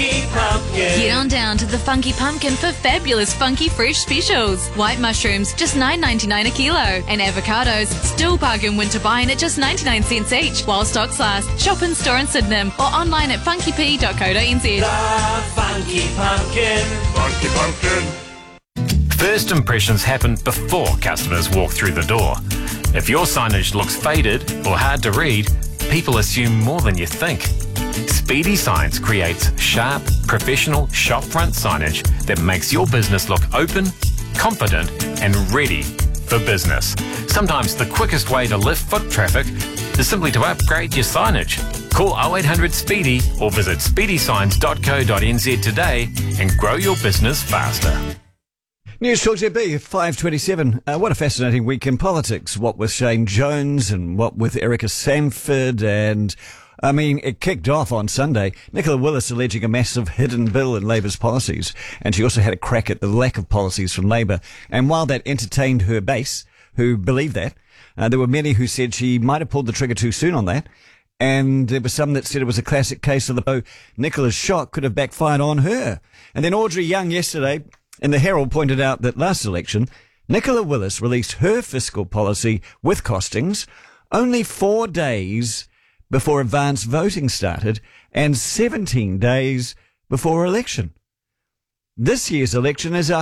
Funky Pumpkin. Get on down to the Funky Pumpkin for fabulous funky fresh specials. White mushrooms, just $9.99 a kilo. And avocados, still bargain winter buying at just 99 cents each while stocks last. Shop in store in Sydenham or online at funkyp.co.nz. The Funky Pumpkin. Funky Pumpkin. First impressions happen before customers walk through the door. If your signage looks faded or hard to read, people assume more than you think. Speedy Signs creates sharp, professional shopfront signage that makes your business look open, confident and ready for business. Sometimes the quickest way to lift foot traffic is simply to upgrade your signage. Call 0800 Speedy or visit speedysigns.co.nz today and grow your business faster. News Talk ZB, 5:27. What a fascinating week in politics. What with Shane Jones and what with Erica Sanford and... I mean, it kicked off on Sunday. Nicola Willis alleging a massive hidden bill in Labour's policies. And she also had a crack at the lack of policies from Labour. And while that entertained her base, who believed that, there were many who said she might have pulled the trigger too soon on that. And there were some that said it was a classic case of Nicola's shot could have backfired on her. And then Audrey Young yesterday in the Herald pointed out that last election, Nicola Willis released her fiscal policy with costings only 4 days before advance voting started and 17 days before election. This year's election is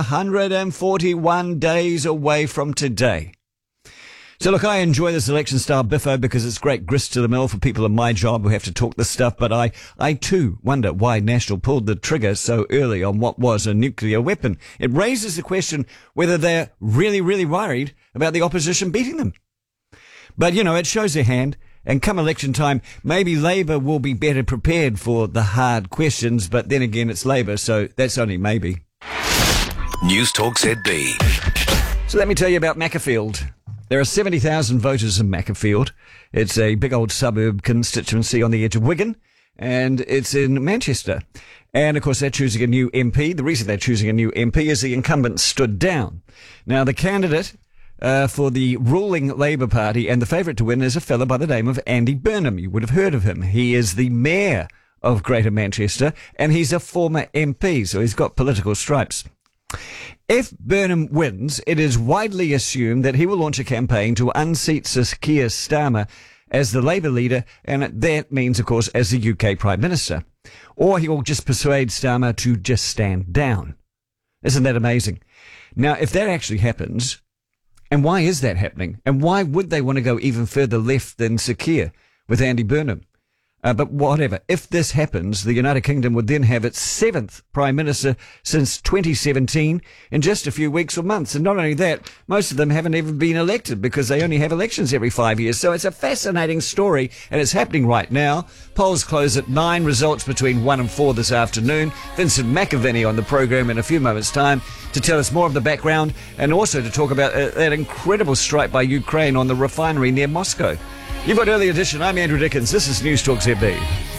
141 days away from today. So look, I enjoy this election style biffo because it's great grist to the mill for people in my job who have to talk this stuff, but I too wonder why National pulled the trigger so early on what was a nuclear weapon. It raises the question whether they're really, really worried about the opposition beating them. But, you know, it shows their hand. And come election time, maybe Labour will be better prepared for the hard questions, but then again, it's Labour, so that's only maybe. News Talk ZB. So let me tell you about Macclesfield. There are 70,000 voters in Macclesfield. It's a big old suburb constituency on the edge of Wigan, and it's in Manchester. And, of course, they're choosing a new MP. The reason they're choosing a new MP is the incumbent stood down. Now, the candidate for the ruling Labour Party and the favourite to win is a fellow by the name of Andy Burnham. You would have heard of him. He is the mayor of Greater Manchester and he's a former MP, so he's got political stripes. If Burnham wins, it is widely assumed that he will launch a campaign to unseat Sir Keir Starmer as the Labour leader, and that means, of course, as the UK Prime Minister. Or he will just persuade Starmer to just stand down. Isn't that amazing? Now, if that actually happens... And why is that happening? And why would they want to go even further left than Sir Keir with Andy Burnham? But whatever. If this happens, the United Kingdom would then have its 7th Prime Minister since 2017 in just a few weeks or months. And not only that, most of them haven't even been elected because they only have elections every 5 years. So it's a fascinating story and it's happening right now. Polls close at 9, results between 1 and 4 this afternoon. Vincent McAviney on the program in a few moments' time to tell us more of the background and also to talk about that incredible strike by Ukraine on the refinery near Moscow. You've got Early Edition. I'm Andrew Dickens. This is News Talk ZB.